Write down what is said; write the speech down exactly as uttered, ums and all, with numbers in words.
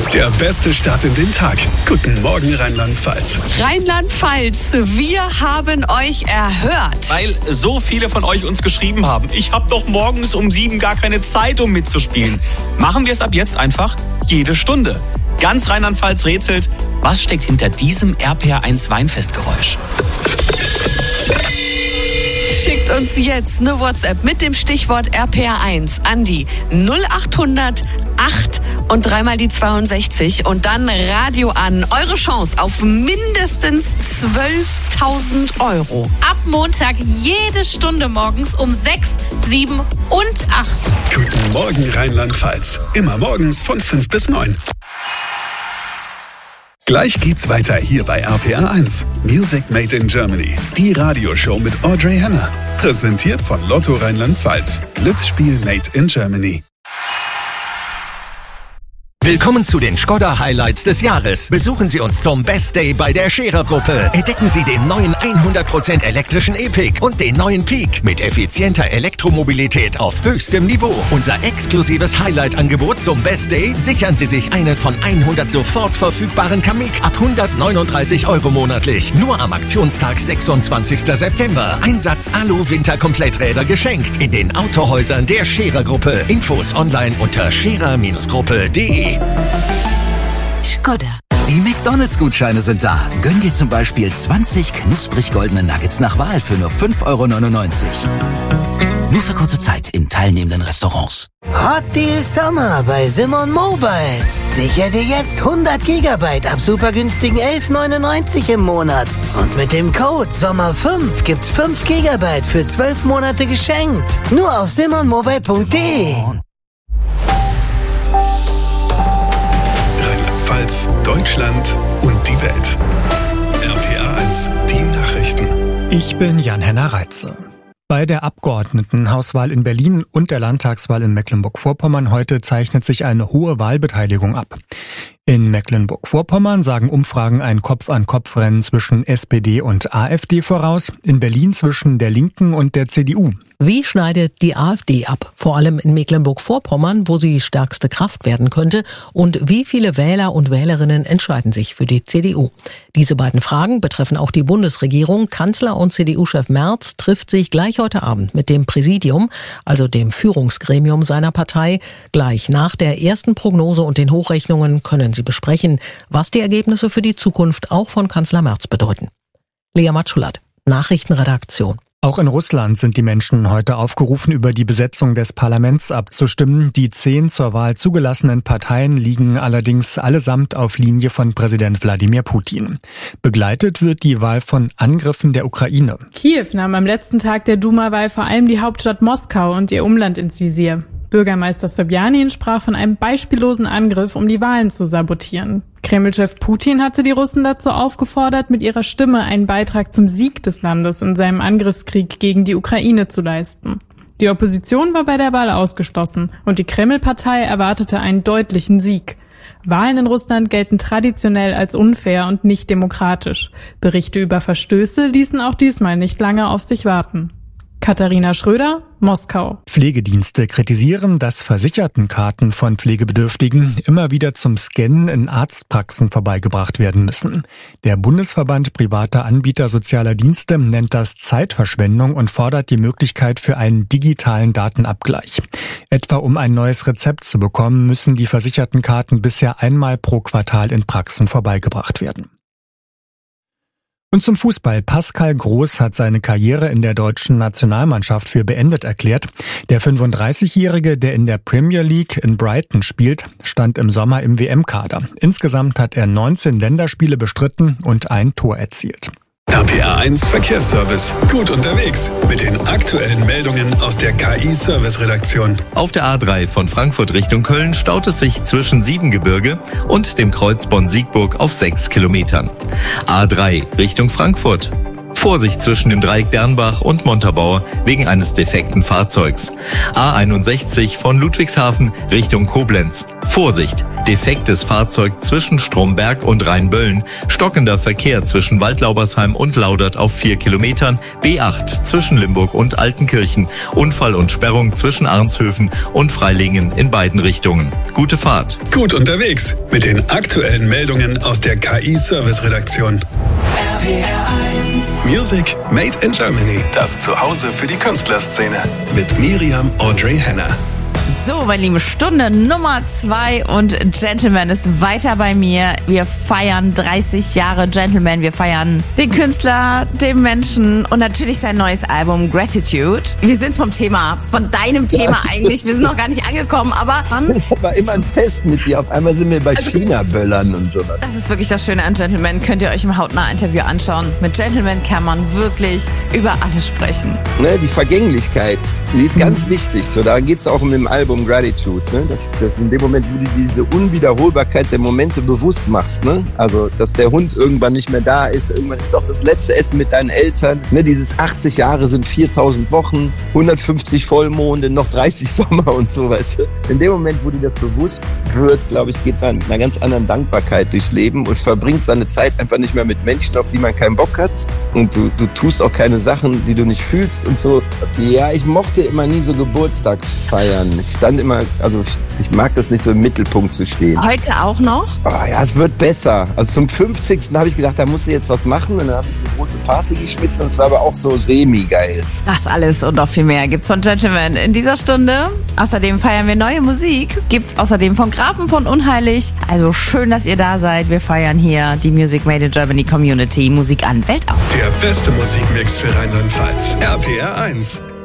Der beste Start in den Tag. Guten Morgen, Rheinland-Pfalz. Rheinland-Pfalz, wir haben euch erhört. Weil so viele von euch uns geschrieben haben, ich habe doch morgens um sieben gar keine Zeit, um mitzuspielen. Machen wir es ab jetzt einfach jede Stunde. Ganz Rheinland-Pfalz rätselt, was steckt hinter diesem R P R eins Weinfestgeräusch? Schickt uns jetzt eine WhatsApp mit dem Stichwort R P R eins an die null achthundert acht und dreimal die zweiundsechzig und dann Radio an. Eure Chance auf mindestens zwölftausend Euro. Ab Montag jede Stunde morgens um sechs, sieben und acht. Guten Morgen, Rheinland-Pfalz. Immer morgens von fünf bis neun. Gleich geht's weiter hier bei R P R eins. Music Made in Germany. Die Radioshow mit Audrey Henner. Präsentiert von Lotto Rheinland-Pfalz. Glücksspiel Made in Germany. Willkommen zu den Skoda-Highlights des Jahres. Besuchen Sie uns zum Best Day bei der Scherer-Gruppe. Entdecken Sie den neuen hundert Prozent elektrischen E-Pick und den neuen Peak mit effizienter Elektromobilität auf höchstem Niveau. Unser exklusives Highlight-Angebot zum Best Day: sichern Sie sich einen von hundert sofort verfügbaren Kamiq ab hundertneununddreißig Euro monatlich. Nur am Aktionstag sechsundzwanzigsten September. Einsatz Alu-Winter-Kompletträder geschenkt in den Autohäusern der Scherer-Gruppe. Infos online unter scherer Gruppe punkt de. Skoda. Die McDonalds-Gutscheine sind da. Gönn dir zum Beispiel zwanzig knusprig goldene Nuggets nach Wahl für nur fünf Euro neunundneunzig. Nur für kurze Zeit in teilnehmenden Restaurants. Hot Deal Summer bei Simon Mobile. Sicher dir jetzt hundert Gigabyte ab super günstigen elf neunundneunzig im Monat. Und mit dem Code Sommer fünf gibt's fünf Gigabyte für zwölf Monate geschenkt. Nur auf simon mobile punkt de. Deutschland und die Welt. R P R eins, die Nachrichten. Ich bin Jan-Henner Reitze. Bei der Abgeordnetenhauswahl in Berlin und der Landtagswahl in Mecklenburg-Vorpommern heute zeichnet sich eine hohe Wahlbeteiligung ab. In Mecklenburg-Vorpommern sagen Umfragen ein Kopf-an-Kopf-Rennen zwischen S P D und AfD voraus, in Berlin zwischen der Linken und der C D U. Wie schneidet die AfD ab? Vor allem in Mecklenburg-Vorpommern, wo sie stärkste Kraft werden könnte. Und wie viele Wähler und Wählerinnen entscheiden sich für die C D U? Diese beiden Fragen betreffen auch die Bundesregierung. Kanzler und C D U-Chef Merz trifft sich gleich heute Abend mit dem Präsidium, also dem Führungsgremium seiner Partei. Gleich nach der ersten Prognose und den Hochrechnungen können sie besprechen, was die Ergebnisse für die Zukunft auch von Kanzler Merz bedeuten. Lea Matschulat, Nachrichtenredaktion. Auch in Russland sind die Menschen heute aufgerufen, über die Besetzung des Parlaments abzustimmen. Die zehn zur Wahl zugelassenen Parteien liegen allerdings allesamt auf Linie von Präsident Wladimir Putin. Begleitet wird die Wahl von Angriffen der Ukraine. Kiew nahm am letzten Tag der Duma-Wahl vor allem die Hauptstadt Moskau und ihr Umland ins Visier. Bürgermeister Sobjanin sprach von einem beispiellosen Angriff, um die Wahlen zu sabotieren. Kreml-Chef Putin hatte die Russen dazu aufgefordert, mit ihrer Stimme einen Beitrag zum Sieg des Landes in seinem Angriffskrieg gegen die Ukraine zu leisten. Die Opposition war bei der Wahl ausgeschlossen und die Kreml-Partei erwartete einen deutlichen Sieg. Wahlen in Russland gelten traditionell als unfair und nicht demokratisch. Berichte über Verstöße ließen auch diesmal nicht lange auf sich warten. Katharina Schröder, Moskau. Pflegedienste kritisieren, dass Versichertenkarten von Pflegebedürftigen immer wieder zum Scannen in Arztpraxen vorbeigebracht werden müssen. Der Bundesverband privater Anbieter sozialer Dienste nennt das Zeitverschwendung und fordert die Möglichkeit für einen digitalen Datenabgleich. Etwa um ein neues Rezept zu bekommen, müssen die Versichertenkarten bisher einmal pro Quartal in Praxen vorbeigebracht werden. Und zum Fußball. Pascal Groß hat seine Karriere in der deutschen Nationalmannschaft für beendet erklärt. Der fünfunddreißigjährige, der in der Premier League in Brighton spielt, stand im Sommer im W M-Kader. Insgesamt hat er neunzehn Länderspiele bestritten und ein Tor erzielt. R P R eins Verkehrsservice. Gut unterwegs mit den aktuellen Meldungen aus der K I-Service-Redaktion. Auf der A drei von Frankfurt Richtung Köln staut es sich zwischen Siebengebirge und dem Kreuz Bonn-Siegburg auf sechs Kilometern. A drei Richtung Frankfurt. Vorsicht zwischen dem Dreieck Dernbach und Montabaur wegen eines defekten Fahrzeugs. A einundsechzig von Ludwigshafen Richtung Koblenz. Vorsicht, defektes Fahrzeug zwischen Stromberg und Rheinböllen. Stockender Verkehr zwischen Waldlaubersheim und Laudert auf vier Kilometern. B acht zwischen Limburg und Altenkirchen. Unfall und Sperrung zwischen Arnshöfen und Freilingen in beiden Richtungen. Gute Fahrt. Gut unterwegs mit den aktuellen Meldungen aus der K I-Service-Redaktion. R P R eins. Music Made in Germany. Das Zuhause für die Künstlerszene. Mit Miriam Audrey Henner. So, meine Lieben, Stunde Nummer zwei und Gentleman ist weiter bei mir. Wir feiern dreißig Jahre Gentleman. Wir feiern den Künstler, den Menschen und natürlich sein neues Album Gratitude. Wir sind vom Thema, von deinem Thema ja. eigentlich. Wir sind noch gar nicht angekommen, aber... Das war immer ein Fest mit dir. Auf einmal sind wir bei also China-Böllern und so. Das ist wirklich das Schöne an Gentleman. Könnt ihr euch im Hautnah-Interview anschauen. Mit Gentleman kann man wirklich über alles sprechen. Ne, die Vergänglichkeit, die ist ganz mhm. wichtig. So, da geht es auch um den Album Gratitude, ne? dass, dass in dem Moment, wo du diese Unwiederholbarkeit der Momente bewusst machst, ne? Also, dass der Hund irgendwann nicht mehr da ist, irgendwann ist auch das letzte Essen mit deinen Eltern, ne? Dieses achtzig Jahre sind viertausend Wochen, hundertfünfzig Vollmonde, noch dreißig Sommer und so, weißt du. In dem Moment, wo dir das bewusst wird, glaube ich, geht man mit einer ganz anderen Dankbarkeit durchs Leben und verbringt seine Zeit einfach nicht mehr mit Menschen, auf die man keinen Bock hat und du, du tust auch keine Sachen, die du nicht fühlst und so. Ja, ich mochte immer nie so Geburtstagsfeiern. Ich stand immer, also ich, ich mag das nicht so im Mittelpunkt zu stehen. Heute auch noch? Oh, ja, es wird besser. Also zum fünfzigsten habe ich gedacht, da musst du jetzt was machen und dann habe ich eine große Party geschmissen und es war aber auch so semi-geil. Das alles und noch viel mehr gibt's von Gentleman in dieser Stunde. Außerdem feiern wir neue Musik. Gibt's außerdem von Grafen von Unheilig. Also schön, dass ihr da seid. Wir feiern hier die Music Made in Germany Community. Musik an, Welt aus. Der beste Musikmix für Rheinland-Pfalz. R P R eins.